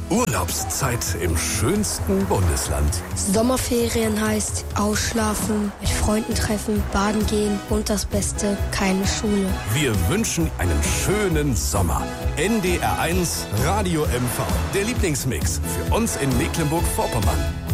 Urlaubszeit im schönsten Bundesland. Sommerferien heißt ausschlafen, mit Freunden treffen, baden gehen und das Beste, keine Schule. Wir wünschen einen schönen Sommer. NDR1 Radio MV. Der Lieblingsmix für uns in Mecklenburg-Vorpommern.